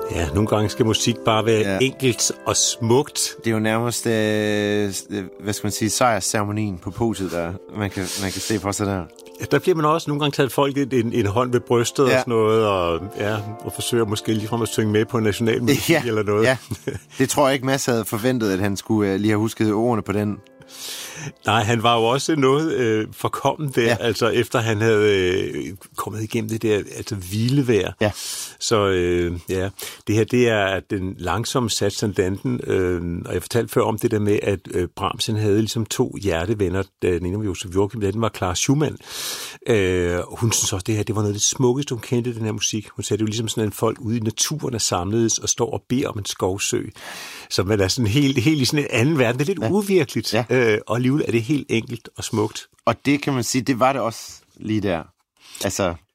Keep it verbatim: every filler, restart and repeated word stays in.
Ja, nogle gange skal musik bare være ja. enkelt og smukt. Det er jo nærmest, øh, hvad skal man sige, sejrsceremonien på podiet, der man kan, man kan se for sig der. Ja, der bliver man også nogle gange taget folk en, en hånd ved brystet ja. og sådan noget, og, ja, og forsøger måske ligefrem at synge med på nationalmusik ja. eller noget. Ja, det tror jeg ikke, Mads havde forventet, at han skulle uh, lige have husket ordene på den. Nej, han var jo også noget øh, forkommen der, ja. altså efter han havde øh, kommet igennem det der altså hvilevejr. Ja. Så øh, ja, det her det er den langsomme sats Andante, øh, og jeg fortalte før om det der med, at øh, Brahms havde ligesom to hjertevenner. Den ene var Josef Joachim, den var Clara Schumann. Øh, hun synes også, det her det var noget af det smukkeste, hun kendte den her musik. Hun sagde, det var ligesom sådan en folk ude i naturen, der samledes og står og beder om en skovsø. Så man er sådan helt, helt i sådan en anden verden. Det er lidt ja. uvirkeligt, ja. øh, og alligevel er det helt enkelt og smukt. Og det kan man sige, det var det også lige der. Altså,